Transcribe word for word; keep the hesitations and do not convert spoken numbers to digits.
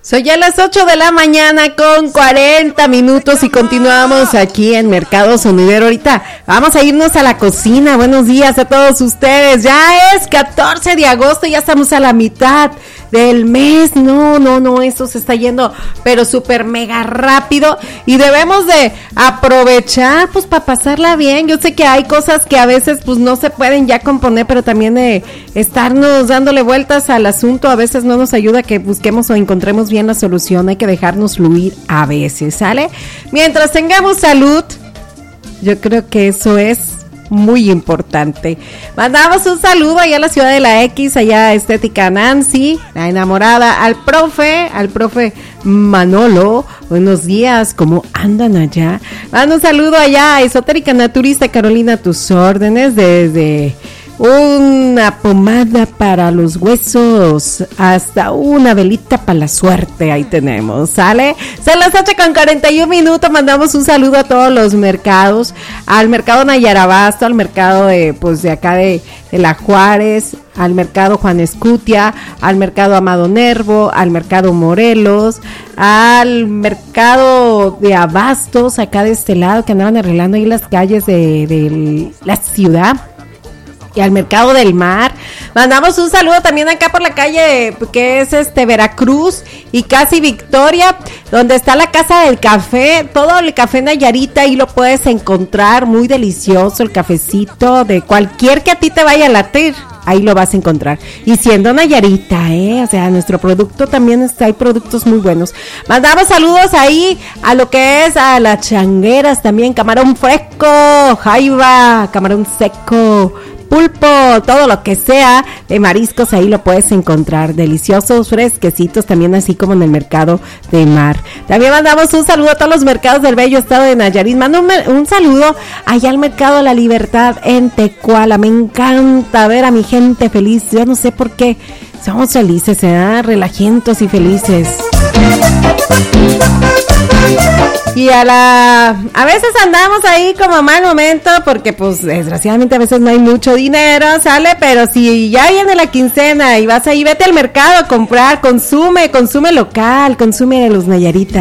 Son ya las ocho de la mañana con cuarenta minutos y continuamos aquí en Mercado Sonidero. Ahorita vamos a irnos a la cocina. Buenos días a todos ustedes. Ya es catorce de agosto, ya estamos a la mitad del mes. No, no, no, esto se está yendo pero súper mega rápido y debemos de aprovechar pues para pasarla bien. Yo sé que hay cosas que a veces pues no se pueden ya componer, pero también de estarnos dándole vueltas al asunto a veces no nos ayuda a que busquemos o encontremos bien la solución. Hay que dejarnos fluir a veces, ¿sale? Mientras tengamos salud, yo creo que eso es muy importante. Mandamos un saludo allá a la ciudad de la X, allá a Estética Nancy, la enamorada, al profe, al profe Manolo. Buenos días, ¿cómo andan allá? Mando un saludo allá a Esotérica Naturista Carolina, a tus órdenes, desde una pomada para los huesos hasta una velita para la suerte. Ahí tenemos, ¿sale? Son las ocho con cuarenta y un minutos. Mandamos un saludo a todos los mercados, al mercado Nayarabasto, al mercado de pues de acá de, de La Juárez, al mercado Juan Escutia, al mercado Amado Nervo, al mercado Morelos, al mercado de Abastos acá de este lado, que andaban arreglando ahí las calles de, de la ciudad, y al Mercado del Mar. Mandamos un saludo también acá por la calle que es este Veracruz y casi Victoria, donde está la Casa del Café, todo el café Nayarita, ahí lo puedes encontrar, muy delicioso el cafecito, de cualquier que a ti te vaya a latir, ahí lo vas a encontrar. Y siendo Nayarita, eh, o sea, nuestro producto también está, hay productos muy buenos. Mandamos saludos ahí a lo que es a las changueras también, camarón fresco, jaiba, camarón seco, pulpo, todo lo que sea de mariscos, ahí lo puedes encontrar, deliciosos, fresquecitos, también así como en el mercado de mar. También mandamos un saludo a todos los mercados del bello estado de Nayarit. Mando un, un saludo allá al mercado de la Libertad en Tecuala. Me encanta ver a mi gente feliz, yo no sé por qué somos felices, ¿eh? Relajientos y felices. Y a la a veces andamos ahí como a mal momento porque pues desgraciadamente a veces no hay mucho dinero, ¿sale? Pero si ya viene la quincena y vas ahí, vete al mercado a comprar, consume, consume local, consume de los Nayaritas.